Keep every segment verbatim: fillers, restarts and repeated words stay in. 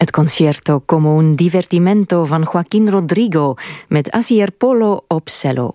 Het concerto como un divertimento van Joaquín Rodrigo met Asier Polo op cello.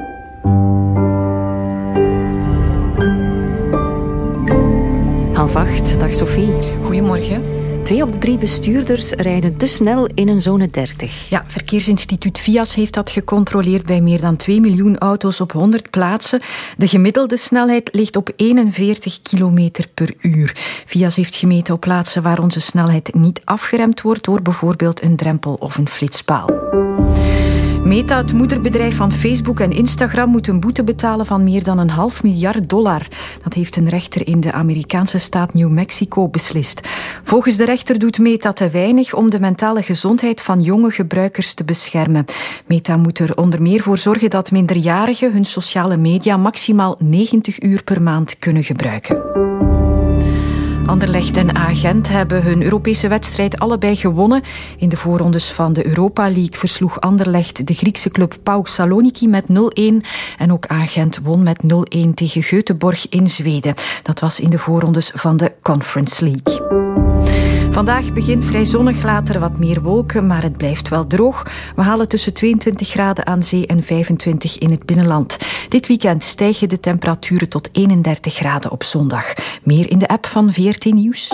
Half acht, dag Sophie. Goedemorgen. Twee op de drie bestuurders rijden te snel in een zone dertig. Ja, Verkeersinstituut V I A S heeft dat gecontroleerd bij meer dan twee miljoen auto's op honderd plaatsen. De gemiddelde snelheid ligt op eenenveertig kilometer per uur. V I A S heeft gemeten op plaatsen waar onze snelheid niet afgeremd wordt door bijvoorbeeld een drempel of een flitspaal. Meta, het moederbedrijf van Facebook en Instagram, moet een boete betalen van meer dan een half miljard dollar. Dat heeft een rechter in de Amerikaanse staat New Mexico beslist. Volgens de rechter doet Meta te weinig om de mentale gezondheid van jonge gebruikers te beschermen. Meta moet er onder meer voor zorgen dat minderjarigen hun sociale media maximaal negentig uur per maand kunnen gebruiken. Anderlecht en Agent hebben hun Europese wedstrijd allebei gewonnen. In de voorrondes van de Europa League versloeg Anderlecht de Griekse club PAOK Saloniki met nul-een. En ook Agent won met nul-een tegen Göteborg in Zweden. Dat was in de voorrondes van de Conference League. Vandaag begint vrij zonnig, later wat meer wolken, maar het blijft wel droog. We halen tussen tweeëntwintig graden aan zee en vijfentwintig in het binnenland. Dit weekend stijgen de temperaturen tot eenendertig graden op zondag. Meer in de app van V R T Nieuws.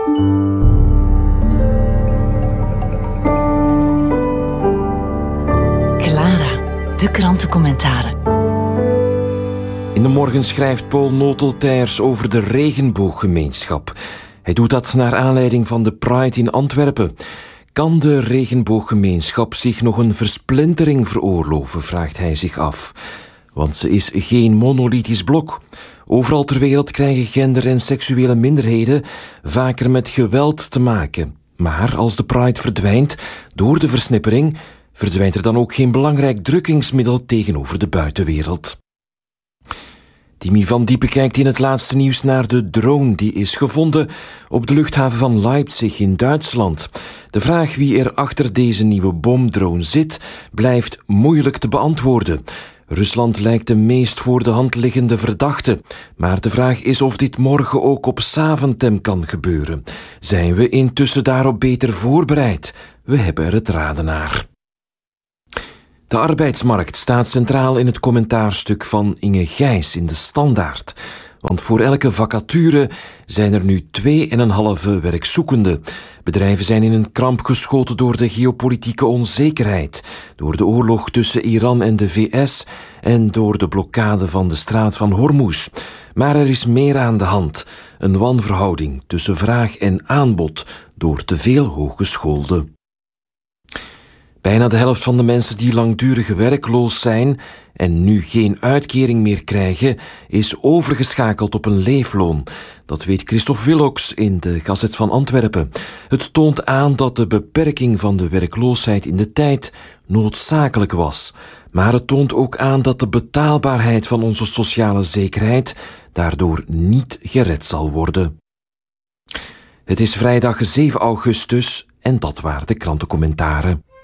Clara, de krantencommentaren. In de morgen schrijft Paul Noteltijers over de regenbooggemeenschap. Hij doet dat naar aanleiding van de Pride in Antwerpen. Kan de regenbooggemeenschap zich nog een versplintering veroorloven, vraagt hij zich af. Want ze is geen monolithisch blok. Overal ter wereld krijgen gender- en seksuele minderheden vaker met geweld te maken. Maar als de Pride verdwijnt door de versnippering, verdwijnt er dan ook geen belangrijk drukkingsmiddel tegenover de buitenwereld. Timmy van Diepen kijkt in het laatste nieuws naar de drone die is gevonden op de luchthaven van Leipzig in Duitsland. De vraag wie er achter deze nieuwe bomdrone zit, blijft moeilijk te beantwoorden. Rusland lijkt de meest voor de hand liggende verdachte. Maar de vraag is of dit morgen ook op Zaventem kan gebeuren. Zijn we intussen daarop beter voorbereid? We hebben er het raden naar. De arbeidsmarkt staat centraal in het commentaarstuk van Inge Gijs in de Standaard. Want voor elke vacature zijn er nu twee en een halve werkzoekenden. Bedrijven zijn in een kramp geschoten door de geopolitieke onzekerheid, door de oorlog tussen Iran en de V S en door de blokkade van de straat van Hormuz. Maar er is meer aan de hand. Een wanverhouding tussen vraag en aanbod door te veel hooggescholden. Bijna de helft van de mensen die langdurig werkloos zijn en nu geen uitkering meer krijgen, is overgeschakeld op een leefloon. Dat weet Christophe Willocks in de Gazet van Antwerpen. Het toont aan dat de beperking van de werkloosheid in de tijd noodzakelijk was. Maar het toont ook aan dat de betaalbaarheid van onze sociale zekerheid daardoor niet gered zal worden. Het is vrijdag zeven augustus en dat waren de krantencommentaren.